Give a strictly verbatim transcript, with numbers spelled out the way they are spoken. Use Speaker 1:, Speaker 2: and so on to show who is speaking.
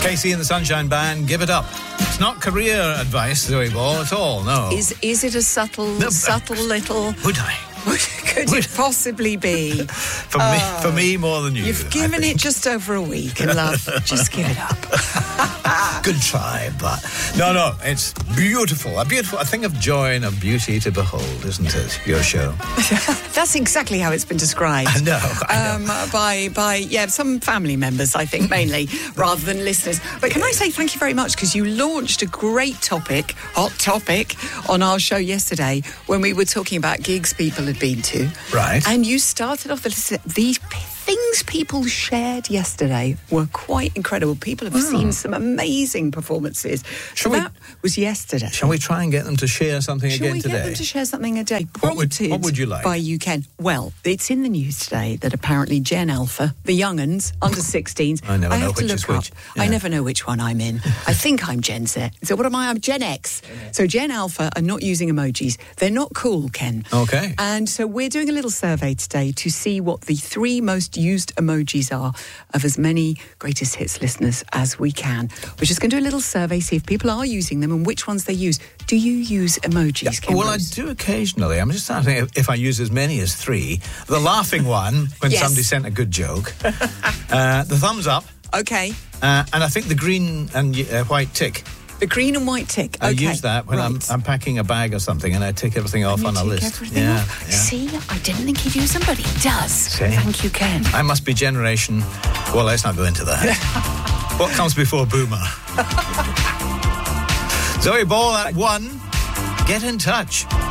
Speaker 1: Casey and the Sunshine Band, Give It Up. It's not career advice, Zoe Ball, at all, no.
Speaker 2: Is is it a subtle, no, subtle little...
Speaker 1: Would I?
Speaker 2: Could it possibly be?
Speaker 1: For me,
Speaker 2: Oh,
Speaker 1: for me more than you.
Speaker 2: You've given it just over a week, and love, just give it up.
Speaker 1: Good try, but no, no, it's beautiful. A beautiful, a thing of joy and a beauty to behold, isn't it? Your show.
Speaker 2: That's exactly how it's been described.
Speaker 1: I know. I know.
Speaker 2: Um, by by yeah, some family members, I think, mainly, rather than listeners. But can I say thank you very much, because you launched a great topic, hot topic, on our show yesterday when we were talking about gigs people had been to.
Speaker 1: Right.
Speaker 2: And you started off the list. These things people shared yesterday were quite incredible. People have
Speaker 1: oh.
Speaker 2: seen some amazing performances.
Speaker 1: Shall
Speaker 2: so
Speaker 1: we,
Speaker 2: that was yesterday.
Speaker 1: Shall we try and get them to share something
Speaker 2: Shall
Speaker 1: again
Speaker 2: we
Speaker 1: today?
Speaker 2: Get them to share something a day?
Speaker 1: What would, what would you like?
Speaker 2: By You Can. Well, it's in the news today that apparently Gen Alpha, the young'uns, under sixteens,
Speaker 1: I never
Speaker 2: I
Speaker 1: know
Speaker 2: have to
Speaker 1: which
Speaker 2: look
Speaker 1: is
Speaker 2: up.
Speaker 1: which. Yeah.
Speaker 2: I never know which one I'm in. I think I'm Gen Z. So what am I? I'm Gen X. So Gen Alpha are not using emojis. They're not cool, Ken.
Speaker 1: Okay.
Speaker 2: And so we're doing a little survey today to see what the three most used emojis are of as many greatest hits listeners as we can. We're just going to do a little survey, see if people are using them and which ones they use. Do you use emojis,
Speaker 1: Yeah,
Speaker 2: Ken
Speaker 1: well,
Speaker 2: Bruce?
Speaker 1: I do occasionally. I'm just starting if, if I use as many as three. The laughing one, when
Speaker 2: Yes.
Speaker 1: somebody sent a good joke. uh, the thumbs up.
Speaker 2: Okay.
Speaker 1: Uh, and I think the green and uh, white tick.
Speaker 2: The green and white tick.
Speaker 1: I
Speaker 2: Okay.
Speaker 1: use that when
Speaker 2: right.
Speaker 1: I'm, I'm packing a bag or something and I tick everything off
Speaker 2: You
Speaker 1: on a
Speaker 2: tick
Speaker 1: list.
Speaker 2: everything
Speaker 1: Yeah,
Speaker 2: off?
Speaker 1: yeah.
Speaker 2: See, I didn't think he'd use them, but he does.
Speaker 1: See?
Speaker 2: Thank you, Ken.
Speaker 1: I must be generation... Well, let's not go into that. What comes before boomer? Zoe Ball at one. Get in touch.